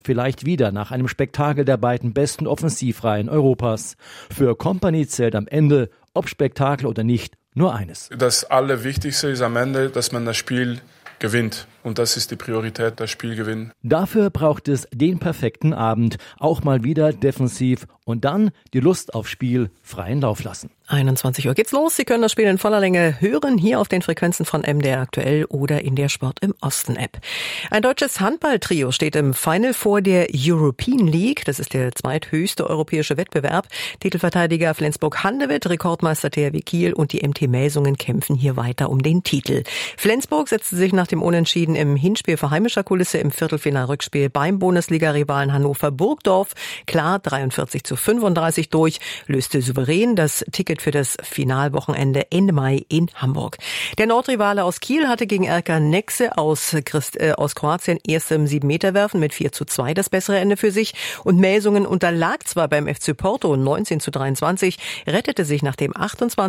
Vielleicht wieder nach einem Spektakel der beiden besten Offensivreihen Europas. Für Kompany zählt am Ende, ob Spektakel oder nicht, nur eines. Das Allerwichtigste ist am Ende, dass man das Spiel gewinnt. Und das ist die Priorität, das Spiel gewinnen. Dafür braucht es den perfekten Abend. Auch mal wieder defensiv und dann die Lust auf Spiel freien Lauf lassen. 21 Uhr geht's los. Sie können das Spiel in voller Länge hören, hier auf den Frequenzen von MDR aktuell oder in der Sport im Osten App. Ein deutsches Handballtrio steht im Final Four der European League. Das ist der zweithöchste europäische Wettbewerb. Titelverteidiger Flensburg-Handewitt, Rekordmeister THW Kiel und die MT Melsungen kämpfen hier weiter um den Titel. Flensburg setzte sich nach dem Unentschieden im Hinspiel vor heimischer Kulisse im Viertelfinal-Rückspiel beim Bundesliga-Rivalen Hannover-Burgdorf klar 43:35 durch, löste souverän das Ticket für das Finalwochenende Ende Mai in Hamburg. Der Nordrivale aus Kiel hatte gegen RK Nexe aus Kroatien erst im 7-Meter-Werfen mit 4:2 das bessere Ende für sich und Melsungen unterlag zwar beim FC Porto 19:23, rettete sich nach dem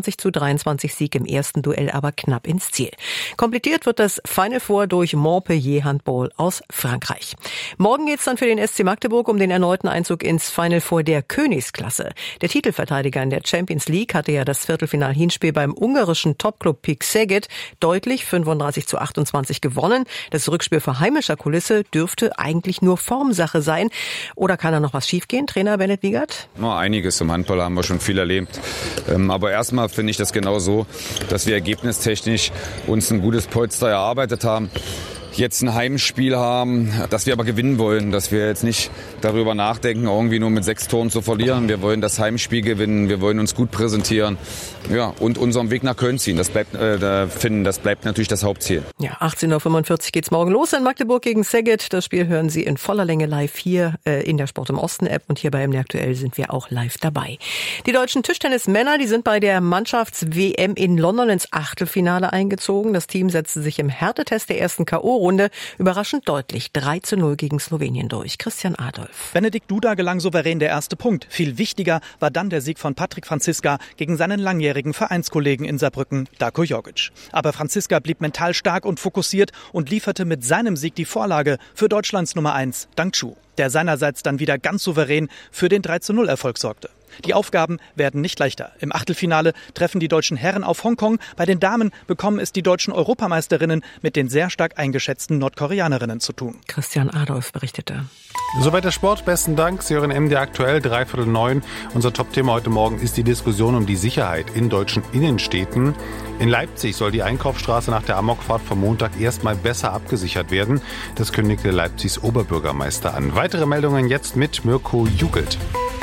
28:23 Sieg im ersten Duell aber knapp ins Ziel. Komplettiert wird das Final Four durch Montpellier Handball aus Frankreich. Morgen geht's dann für den SC Magdeburg um den erneuten Einzug ins Final Four der Königsklasse. Der Titelverteidiger in der Champions League hatte ja das Viertelfinal-Hinspiel beim ungarischen Topclub PIK Szeged deutlich 35:28 gewonnen. Das Rückspiel vor heimischer Kulisse dürfte eigentlich nur Formsache sein. Oder kann da noch was schiefgehen, Trainer Bennett Wiegert? Nur einiges. Im Handball haben wir schon viel erlebt. Aber erstmal finde ich das genau so, dass wir ergebnistechnisch uns ein gutes Polster erarbeitet haben. Jetzt ein Heimspiel haben, dass wir aber gewinnen wollen, dass wir jetzt nicht darüber nachdenken, irgendwie nur mit 6 Toren zu verlieren. Wir wollen das Heimspiel gewinnen, wir wollen uns gut präsentieren, ja, und unseren Weg nach Köln ziehen. Das bleibt natürlich das Hauptziel. Ja, 18:45 Uhr geht's morgen los in Magdeburg gegen Szeged. Das Spiel hören Sie in voller Länge live hier in der Sport im Osten App und hier bei MDR aktuell sind wir auch live dabei. Die deutschen Tischtennismänner, die sind bei der Mannschafts-WM in London ins Achtelfinale eingezogen. Das Team setzte sich im Härtetest der ersten K.O. Runde überraschend deutlich 3:0 gegen Slowenien durch. Christian Adolf. Benedikt Duda gelang souverän der erste Punkt. Viel wichtiger war dann der Sieg von Patrick Franziska gegen seinen langjährigen Vereinskollegen in Saarbrücken, Darko Jogic. Aber Franziska blieb mental stark und fokussiert und lieferte mit seinem Sieg die Vorlage für Deutschlands Nummer 1, Dang Chu, der seinerseits dann wieder ganz souverän für den 3:0-Erfolg sorgte. Die Aufgaben werden nicht leichter. Im Achtelfinale treffen die deutschen Herren auf Hongkong. Bei den Damen bekommen es die deutschen Europameisterinnen mit den sehr stark eingeschätzten Nordkoreanerinnen zu tun. Christian Adolf berichtete. Soweit der Sport. Besten Dank. Sie hören MDR aktuell 8:45. Unser Top-Thema heute Morgen ist die Diskussion um die Sicherheit in deutschen Innenstädten. In Leipzig soll die Einkaufsstraße nach der Amokfahrt vom Montag erstmal besser abgesichert werden. Das kündigte Leipzigs Oberbürgermeister an. Weitere Meldungen jetzt mit Mirko Jugelt.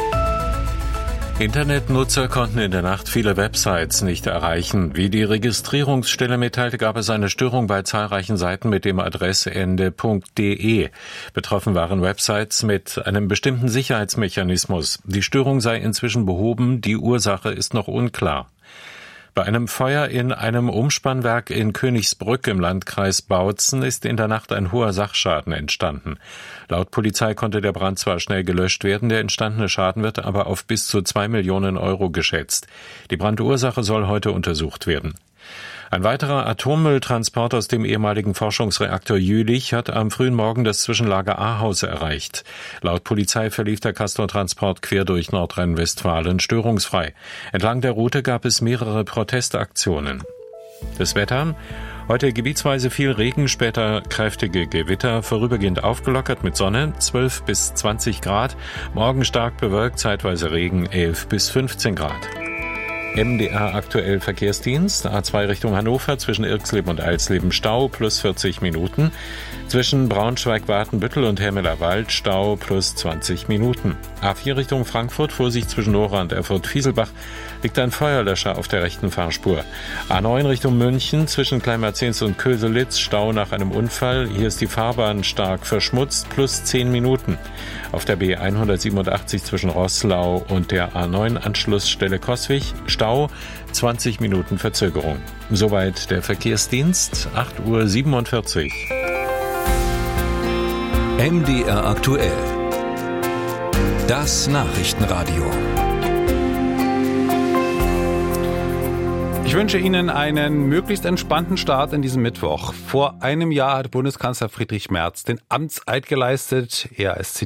Internetnutzer konnten in der Nacht viele Websites nicht erreichen. Wie die Registrierungsstelle mitteilte, gab es eine Störung bei zahlreichen Seiten mit dem Adressende .de. Betroffen waren Websites mit einem bestimmten Sicherheitsmechanismus. Die Störung sei inzwischen behoben, die Ursache ist noch unklar. Bei einem Feuer in einem Umspannwerk in Königsbrück im Landkreis Bautzen ist in der Nacht ein hoher Sachschaden entstanden. Laut Polizei konnte der Brand zwar schnell gelöscht werden, der entstandene Schaden wird aber auf bis zu 2 Millionen Euro geschätzt. Die Brandursache soll heute untersucht werden. Ein weiterer Atommülltransport aus dem ehemaligen Forschungsreaktor Jülich hat am frühen Morgen das Zwischenlager Ahaus erreicht. Laut Polizei verlief der Castortransport quer durch Nordrhein-Westfalen störungsfrei. Entlang der Route gab es mehrere Protestaktionen. Das Wetter: heute gebietsweise viel Regen, später kräftige Gewitter, vorübergehend aufgelockert mit Sonne, 12 bis 20 Grad. Morgen stark bewölkt, zeitweise Regen, 11 bis 15 Grad. MDR aktuell Verkehrsdienst, A2 Richtung Hannover zwischen Irxleben und Alsleben Stau plus 40 Minuten. Zwischen Braunschweig-Watenbüttel und Hermelerwald Stau plus 20 Minuten. A4 Richtung Frankfurt, Vorsicht zwischen Nora und Erfurt-Fieselbach, liegt ein Feuerlöscher auf der rechten Fahrspur. A9 Richtung München zwischen Kleinmerzins und Köselitz Stau nach einem Unfall. Hier ist die Fahrbahn stark verschmutzt, plus 10 Minuten. Auf der B187 zwischen Roßlau und der A9-Anschlussstelle Coswig Stau, 20 Minuten Verzögerung. Soweit der Verkehrsdienst, 8:47 Uhr. MDR aktuell. Das Nachrichtenradio. Ich wünsche Ihnen einen möglichst entspannten Start in diesem Mittwoch. Vor einem Jahr hat Bundeskanzler Friedrich Merz den Amtseid geleistet. Er als